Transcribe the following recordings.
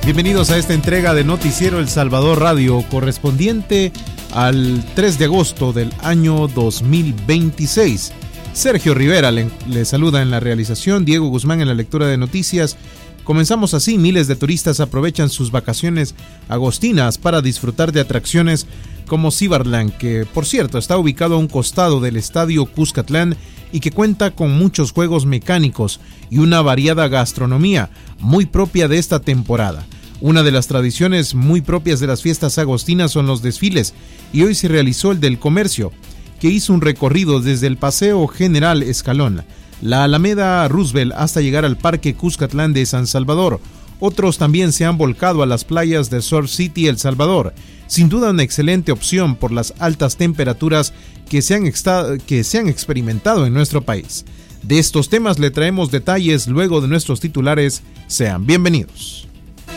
Bienvenidos a esta entrega de Noticiero El Salvador Radio, correspondiente al 3 de agosto del año 2026. Sergio Rivera le saluda en la realización, Diego Guzmán en la lectura de noticias. Comenzamos así. Miles de turistas aprovechan sus vacaciones agostinas para disfrutar de atracciones como Cibarland, que por cierto está ubicado a un costado del estadio Cuscatlán y que cuenta con muchos juegos mecánicos y una variada gastronomía muy propia de esta temporada. Una de las tradiciones muy propias de las fiestas agostinas son los desfiles, y hoy se realizó el del comercio, que hizo un recorrido desde el Paseo General Escalón, la Alameda Roosevelt, hasta llegar al Parque Cuscatlán de San Salvador. Otros también se han volcado a las playas de Surf City, El Salvador. Sin duda una excelente opción por las altas temperaturas que se han experimentado en nuestro país. De estos temas le traemos detalles luego de nuestros titulares. Sean bienvenidos.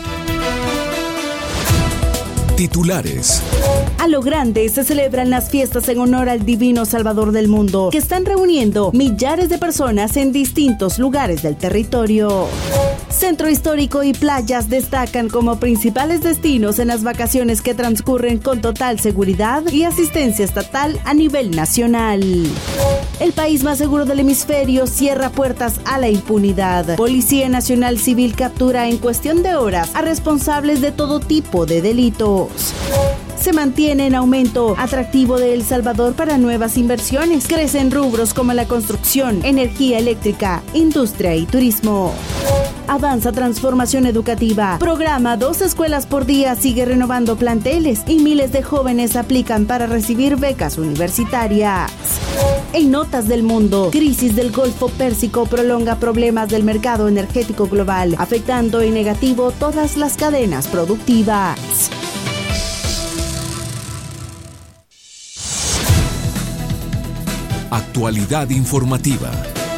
Titulares. A lo grande se celebran las fiestas en honor al Divino Salvador del Mundo, que están reuniendo millares de personas en distintos lugares del territorio. Centro histórico y playas destacan como principales destinos en las vacaciones que transcurren con total seguridad y asistencia estatal a nivel nacional. El país más seguro del hemisferio cierra puertas a la impunidad. Policía Nacional Civil captura en cuestión de horas a responsables de todo tipo de delitos. Se mantiene en aumento atractivo de El Salvador para nuevas inversiones. Crecen rubros como la construcción, energía eléctrica, industria y turismo. Avanza transformación educativa. Programa 2 escuelas por día sigue renovando planteles y miles de jóvenes aplican para recibir becas universitarias. En notas del mundo, crisis del Golfo Pérsico prolonga problemas del mercado energético global, afectando en negativo todas las cadenas productivas. Actualidad informativa.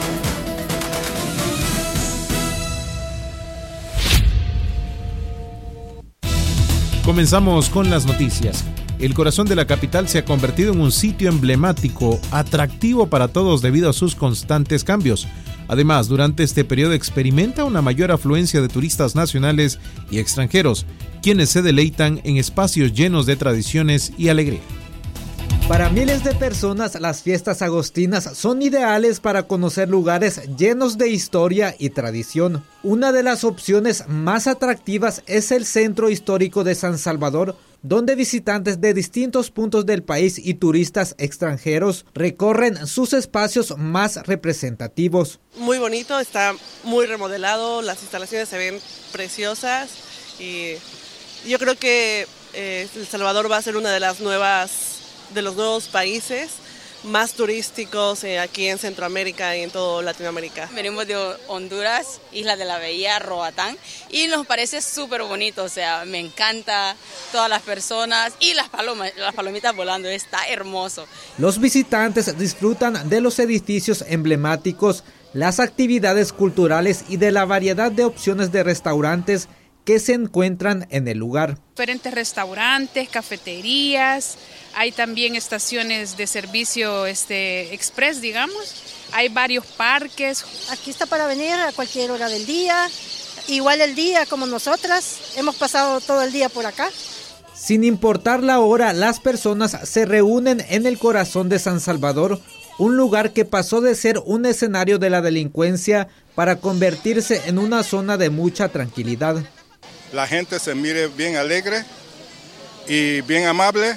Comenzamos con las noticias. El corazón de la capital se ha convertido en un sitio emblemático, atractivo para todos debido a sus constantes cambios. Además, durante este periodo experimenta una mayor afluencia de turistas nacionales y extranjeros, quienes se deleitan en espacios llenos de tradiciones y alegría. Para miles de personas, las fiestas agostinas son ideales para conocer lugares llenos de historia y tradición. Una de las opciones más atractivas es el Centro Histórico de San Salvador, donde visitantes de distintos puntos del país y turistas extranjeros recorren sus espacios más representativos. Muy bonito, está muy remodelado, las instalaciones se ven preciosas y yo creo que El Salvador va a ser una de los nuevos países más turísticos aquí en Centroamérica y en toda Latinoamérica. Venimos de Honduras, Isla de la Bahía, Roatán, y nos parece súper bonito, o sea, me encanta todas las personas y las palomitas volando, está hermoso. Los visitantes disfrutan de los edificios emblemáticos, las actividades culturales y de la variedad de opciones de restaurantes que se encuentran en el lugar. Diferentes restaurantes, cafeterías, hay también estaciones de servicio express, digamos. Hay varios parques. Aquí está para venir a cualquier hora del día, igual el día como nosotras, hemos pasado todo el día por acá. Sin importar la hora, las personas se reúnen en el corazón de San Salvador, un lugar que pasó de ser un escenario de la delincuencia para convertirse en una zona de mucha tranquilidad. La gente se mire bien alegre y bien amable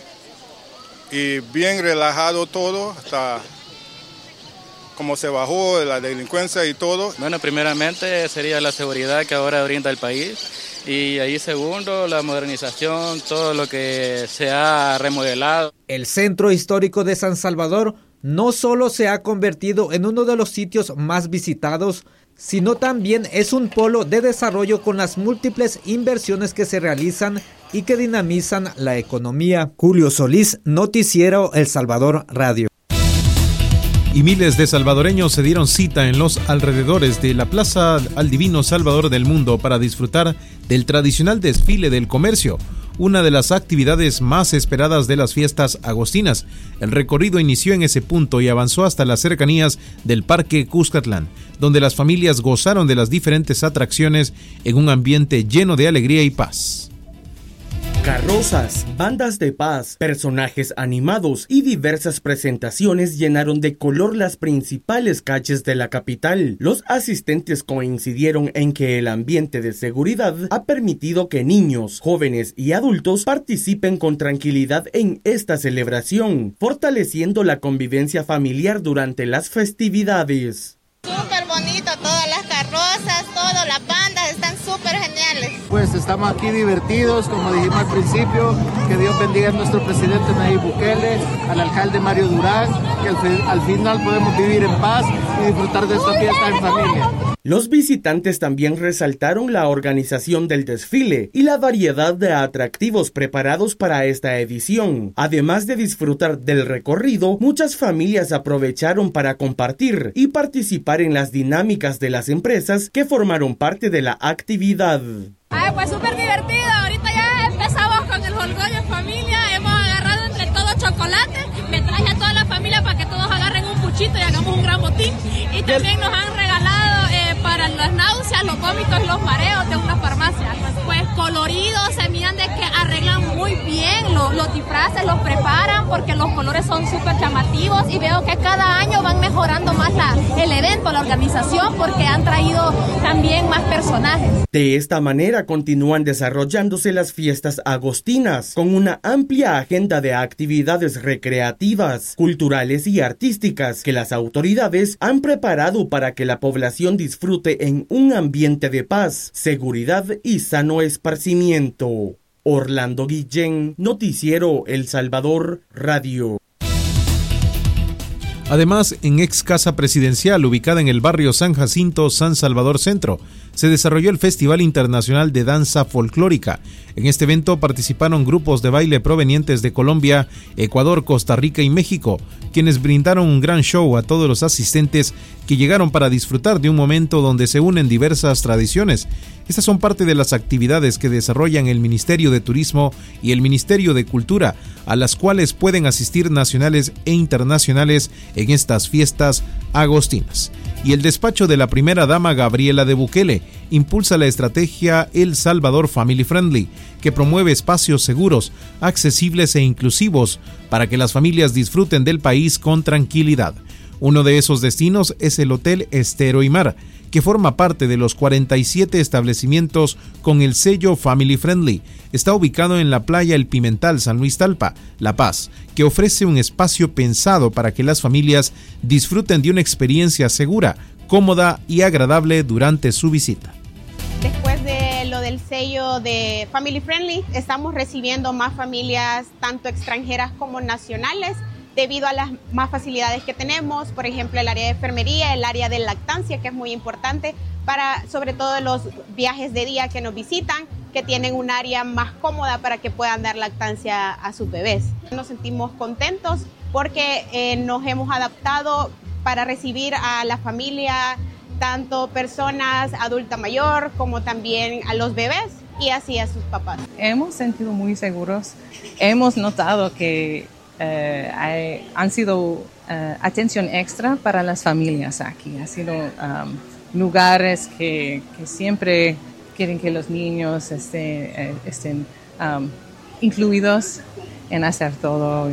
y bien relajado todo, hasta como se bajó la delincuencia y todo. Bueno, primeramente sería la seguridad que ahora brinda el país y ahí segundo la modernización, todo lo que se ha remodelado. El Centro Histórico de San Salvador no solo se ha convertido en uno de los sitios más visitados, sino también es un polo de desarrollo con las múltiples inversiones que se realizan y que dinamizan la economía. Julio Solís, Noticiero El Salvador Radio. Y miles de salvadoreños se dieron cita en los alrededores de la Plaza al Divino Salvador del Mundo para disfrutar del tradicional desfile del comercio, una de las actividades más esperadas de las fiestas agostinas. El recorrido inició en ese punto y avanzó hasta las cercanías del Parque Cuscatlán, donde las familias gozaron de las diferentes atracciones en un ambiente lleno de alegría y paz. Carrozas, bandas de paz, personajes animados y diversas presentaciones llenaron de color las principales calles de la capital. Los asistentes coincidieron en que el ambiente de seguridad ha permitido que niños, jóvenes y adultos participen con tranquilidad en esta celebración, fortaleciendo la convivencia familiar durante las festividades. Súper bonito, todas las carrozas, todas las bandas están súper geniales. Pues estamos aquí divertidos, como dijimos al principio, que Dios bendiga a nuestro presidente Nayib Bukele, al alcalde Mario Durán, que al final podemos vivir en paz y disfrutar de esta fiesta en familia. Los visitantes también resaltaron la organización del desfile y la variedad de atractivos preparados para esta edición. Además de disfrutar del recorrido, muchas familias aprovecharon para compartir y participar en las dinámicas de las empresas que formaron parte de la actividad. Pues súper divertido, ahorita ya empezamos con el jolgorio en familia, hemos agarrado entre todos chocolate, me traje a toda la familia para que todos agarren un puchito y hagamos un gran botín, y también nos han regalado para las náuseas, los vómitos y los mareos de una farmacia. Pues coloridos, se miran de que arreglan muy bien los disfraces, los preparan porque los colores son súper llamativos y veo que cada año van mejorando más el evento, la organización, porque han traído también más personajes. De esta manera continúan desarrollándose las fiestas agostinas con una amplia agenda de actividades recreativas, culturales y artísticas que las autoridades han preparado para que la población disfrute en un ambiente de paz, seguridad y sano esparcimiento. Orlando Guillén, Noticiero El Salvador Radio. Además, en ex casa presidencial ubicada en el barrio San Jacinto, San Salvador Centro, se desarrolló el Festival Internacional de Danza Folclórica. En este evento participaron grupos de baile provenientes de Colombia, Ecuador, Costa Rica y México, quienes brindaron un gran show a todos los asistentes que llegaron para disfrutar de un momento donde se unen diversas tradiciones. Estas son parte de las actividades que desarrollan el Ministerio de Turismo y el Ministerio de Cultura, a las cuales pueden asistir nacionales e internacionales en estas fiestas agostinas. Y el despacho de la primera dama Gabriela de Bukele impulsa la estrategia El Salvador Family Friendly, que promueve espacios seguros, accesibles e inclusivos para que las familias disfruten del país con tranquilidad. Uno de esos destinos es el Hotel Estero y Mar, que forma parte de los 47 establecimientos con el sello Family Friendly. Está ubicado en la playa El Pimental, San Luis Talpa, La Paz, que ofrece un espacio pensado para que las familias disfruten de una experiencia segura, cómoda y agradable durante su visita. Después de lo del sello de Family Friendly, estamos recibiendo más familias, tanto extranjeras como nacionales, debido a las más facilidades que tenemos, por ejemplo el área de enfermería, el área de lactancia, que es muy importante para sobre todo los viajes de día que nos visitan, que tienen un área más cómoda para que puedan dar lactancia a sus bebés. Nos sentimos contentos porque nos hemos adaptado para recibir a la familia, tanto personas adulta mayor como también a los bebés y así a sus papás. Hemos sentido muy seguros, hemos notado que han sido atención extra para las familias aquí. Ha sido lugares que siempre quieren que los niños estén incluidos en hacer todo.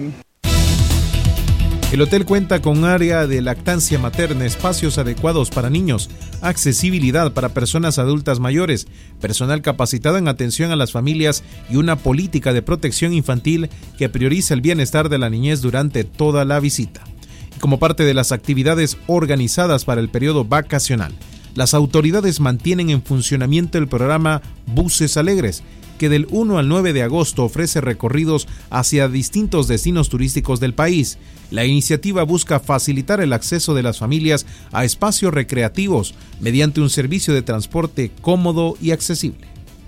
El hotel cuenta con área de lactancia materna, espacios adecuados para niños, accesibilidad para personas adultas mayores, personal capacitado en atención a las familias y una política de protección infantil que prioriza el bienestar de la niñez durante toda la visita. Y como parte de las actividades organizadas para el periodo vacacional, las autoridades mantienen en funcionamiento el programa Buses Alegres, que del 1 al 9 de agosto ofrece recorridos hacia distintos destinos turísticos del país. La iniciativa busca facilitar el acceso de las familias a espacios recreativos mediante un servicio de transporte cómodo y accesible.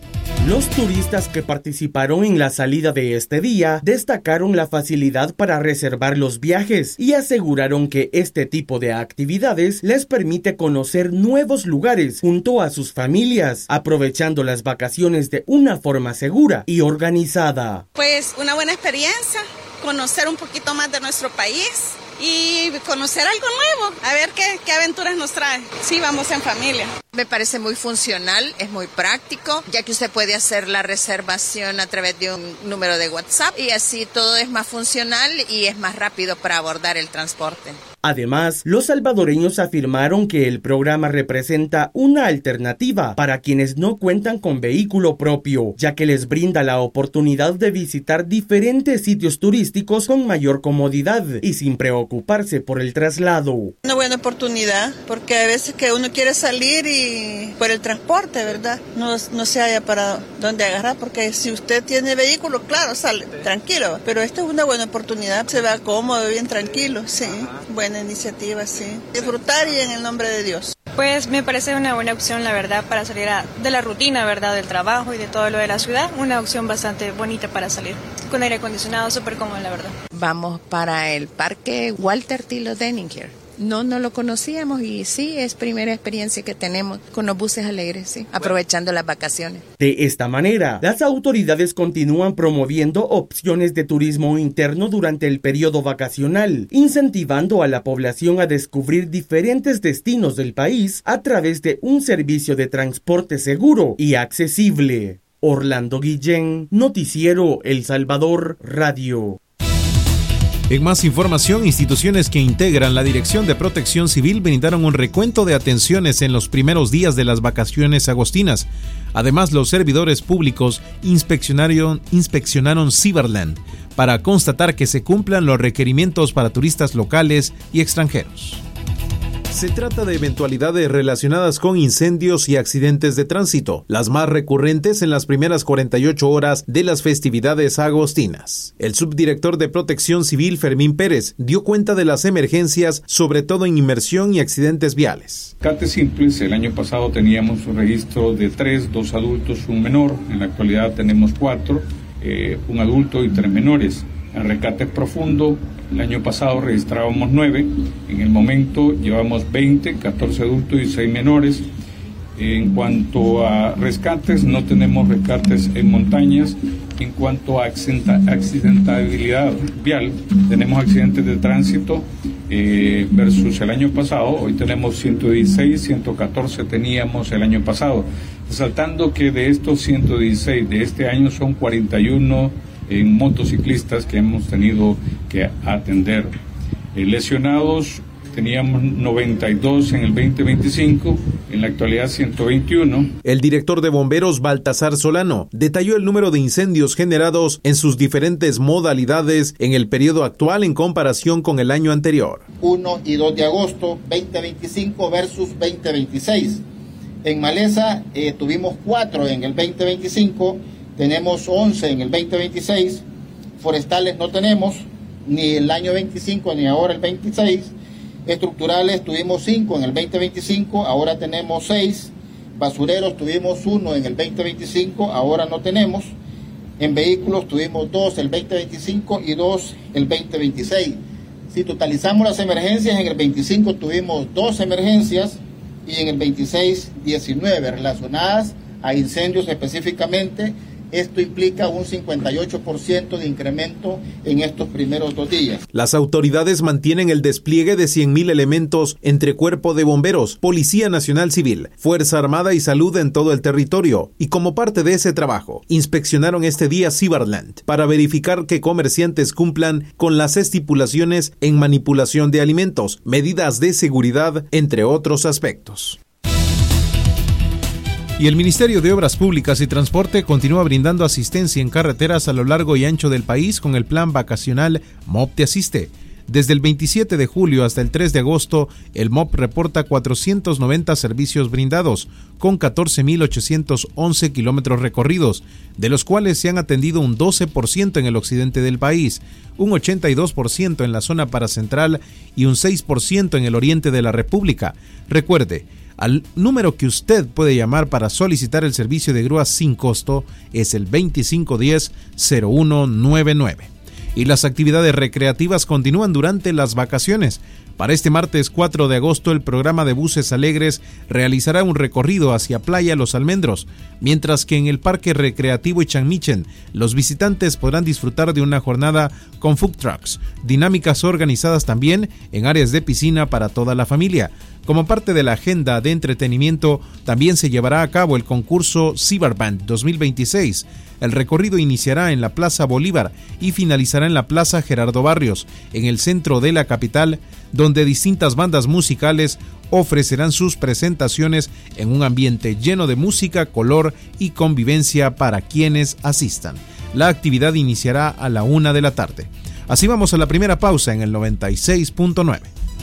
Los turistas que participaron en la salida de este día destacaron la facilidad para reservar los viajes y aseguraron que este tipo de actividades les permite conocer nuevos lugares junto a sus familias, aprovechando las vacaciones de una forma segura y organizada. Pues una buena experiencia, conocer un poquito más de nuestro país y conocer algo nuevo, a ver qué aventuras nos trae. Sí, vamos en familia. Me parece muy funcional, es muy práctico, ya que usted puede hacer la reservación a través de un número de WhatsApp y así todo es más funcional y es más rápido para abordar el transporte. Además, los salvadoreños afirmaron que el programa representa una alternativa para quienes no cuentan con vehículo propio, ya que les brinda la oportunidad de visitar diferentes sitios turísticos con mayor comodidad y sin preocuparse por el traslado. Una buena oportunidad, porque a veces que uno quiere salir y por el transporte, ¿verdad? No se halla para dónde agarrar, porque si usted tiene vehículo, claro, sale tranquilo, pero esta es una buena oportunidad, se va cómodo, bien tranquilo, sí, buena iniciativa, sí. Disfrutar y en el nombre de Dios. Pues me parece una buena opción, la verdad, para salir de la rutina, ¿verdad? Del trabajo y de todo lo de la ciudad. Una opción bastante bonita para salir. Con aire acondicionado, súper cómodo, la verdad. Vamos para el parque Walter Tilo Denninger. No lo conocíamos y sí, es primera experiencia que tenemos con los buses alegres, sí, aprovechando las vacaciones. De esta manera, las autoridades continúan promoviendo opciones de turismo interno durante el periodo vacacional, incentivando a la población a descubrir diferentes destinos del país a través de un servicio de transporte seguro y accesible. Orlando Guillén, Noticiero El Salvador Radio. En más información, instituciones que integran la Dirección de Protección Civil brindaron un recuento de atenciones en los primeros días de las vacaciones agostinas. Además, los servidores públicos inspeccionaron Ciberland para constatar que se cumplan los requerimientos para turistas locales y extranjeros. Se trata de eventualidades relacionadas con incendios y accidentes de tránsito, las más recurrentes en las primeras 48 horas de las festividades agostinas. El subdirector de Protección Civil, Fermín Pérez, dio cuenta de las emergencias, sobre todo en inmersión y accidentes viales. Rescates simples, el año pasado teníamos un registro de 3, 2 adultos, un menor. En la actualidad tenemos 4, un adulto y 3 menores. En rescate profundo, el año pasado registrábamos 9, en el momento llevamos 20, 14 adultos y 6 menores. En cuanto a rescates, no tenemos rescates en montañas. En cuanto a accidentabilidad vial, tenemos accidentes de tránsito versus el año pasado. Hoy tenemos 116, 114 teníamos el año pasado. Resaltando que de estos 116 de este año son 41 en motociclistas que hemos tenido que atender. Lesionados teníamos 92 en el 2025, en la actualidad 121. El director de bomberos, Baltasar Solano, detalló el número de incendios generados en sus diferentes modalidades en el periodo actual en comparación con el año anterior. 1 y 2 de agosto 2025 versus 2026. En maleza tuvimos 4 en el 2025, tenemos 11 en el 2026, forestales no tenemos, ni el año 25 ni ahora el 26, estructurales tuvimos 5 en el 2025, ahora tenemos 6, basureros tuvimos 1 en el 2025, ahora no tenemos, en vehículos tuvimos 2 el 2025 y 2 el 2026. Si totalizamos las emergencias, en el 25 tuvimos 2 emergencias y en el 26 19 relacionadas a incendios específicamente. Esto implica un 58% de incremento en estos primeros 2 días. Las autoridades mantienen el despliegue de 100,000 elementos entre Cuerpo de Bomberos, Policía Nacional Civil, Fuerza Armada y Salud en todo el territorio. Y como parte de ese trabajo, inspeccionaron este día Ciberland para verificar que comerciantes cumplan con las estipulaciones en manipulación de alimentos, medidas de seguridad, entre otros aspectos. Y el Ministerio de Obras Públicas y Transporte continúa brindando asistencia en carreteras a lo largo y ancho del país con el plan vacacional MOP Te Asiste. Desde el 27 de julio hasta el 3 de agosto, el MOP reporta 490 servicios brindados, con 14.811 kilómetros recorridos, de los cuales se han atendido un 12% en el occidente del país, un 82% en la zona paracentral y un 6% en el oriente de la República. Recuerde, Al número que usted puede llamar para solicitar el servicio de grúa sin costo es el 2510-0199. Y las actividades recreativas continúan durante las vacaciones. Para este martes 4 de agosto, el programa de Buses Alegres realizará un recorrido hacia Playa Los Almendros, mientras que en el Parque Recreativo Ichanmichen, los visitantes podrán disfrutar de una jornada con food trucks, dinámicas organizadas también en áreas de piscina para toda la familia. Como parte de la agenda de entretenimiento, también se llevará a cabo el concurso Cyberband 2026. El recorrido iniciará en la Plaza Bolívar y finalizará en la Plaza Gerardo Barrios, en el centro de la capital, donde distintas bandas musicales ofrecerán sus presentaciones en un ambiente lleno de música, color y convivencia para quienes asistan. La actividad iniciará a la 1 de la tarde. Así vamos a la primera pausa en el 96.9.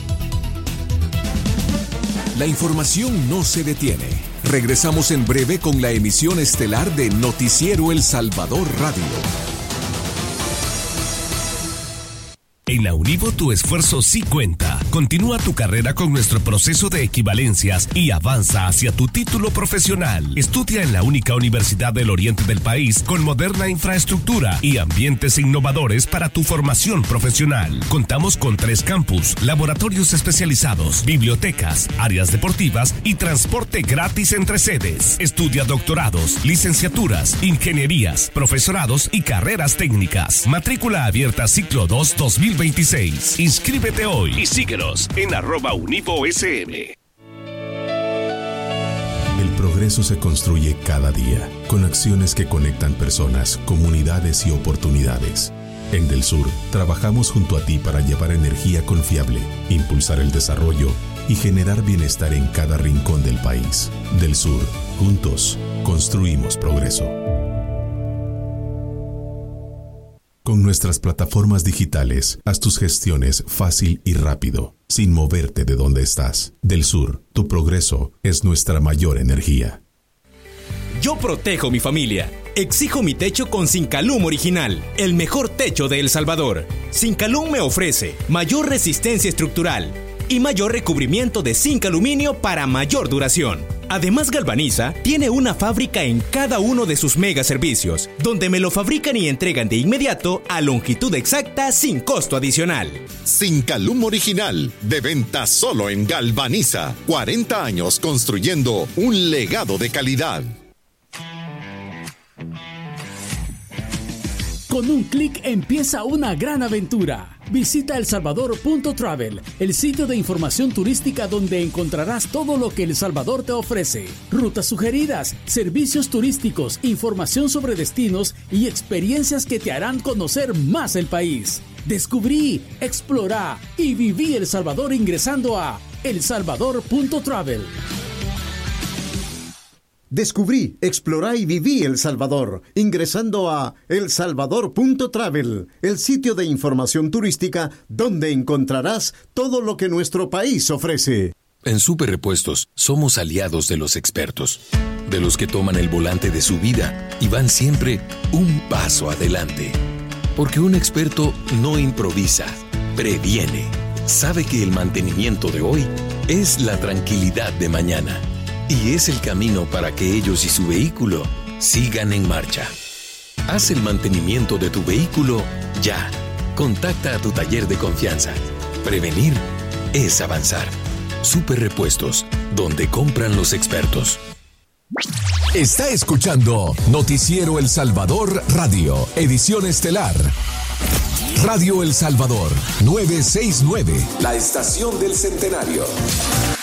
La información no se detiene. Regresamos en breve con la emisión estelar de Noticiero El Salvador Radio. En la Univo tu esfuerzo sí cuenta. Continúa tu carrera con nuestro proceso de equivalencias y avanza hacia tu título profesional. Estudia en la única universidad del oriente del país con moderna infraestructura y ambientes innovadores para tu formación profesional. Contamos con 3 campus, laboratorios especializados, bibliotecas, áreas deportivas y transporte gratis entre sedes. Estudia doctorados, licenciaturas, ingenierías, profesorados y carreras técnicas. Matrícula abierta ciclo 2 2026. Inscríbete hoy y síguenos en @UnivoSM. El progreso se construye cada día, con acciones que conectan personas, comunidades y oportunidades. En Del Sur, trabajamos junto a ti para llevar energía confiable, impulsar el desarrollo y generar bienestar en cada rincón del país. Del Sur, juntos, construimos progreso. Con nuestras plataformas digitales, haz tus gestiones fácil y rápido, sin moverte de donde estás. Del Sur, tu progreso es nuestra mayor energía. Yo protejo mi familia. Exijo mi techo con Sincalum Original, el mejor techo de El Salvador. Sincalum me ofrece mayor resistencia estructural y mayor recubrimiento de zinc aluminio para mayor duración. Además, Galvaniza tiene una fábrica en cada uno de sus mega servicios, donde me lo fabrican y entregan de inmediato a longitud exacta sin costo adicional. Sincalum Original, de venta solo en Galvaniza. 40 años construyendo un legado de calidad. Con un clic empieza una gran aventura. Visita elsalvador.travel, el sitio de información turística donde encontrarás todo lo que El Salvador te ofrece. Rutas sugeridas, servicios turísticos, información sobre destinos y experiencias que te harán conocer más el país. Descubrí, explora y viví El Salvador ingresando a elsalvador.travel. Descubrí, explorá y viví El Salvador, ingresando a elsalvador.travel, el sitio de información turística donde encontrarás todo lo que nuestro país ofrece. En Super Repuestos somos aliados de los expertos, de los que toman el volante de su vida y van siempre un paso adelante. Porque un experto no improvisa, previene. Sabe que el mantenimiento de hoy es la tranquilidad de mañana. Y es el camino para que ellos y su vehículo sigan en marcha. Haz el mantenimiento de tu vehículo ya. Contacta a tu taller de confianza. Prevenir es avanzar. Super Repuestos, donde compran los expertos. Está escuchando Noticiero El Salvador Radio, edición estelar. Radio El Salvador, 969, la estación del centenario.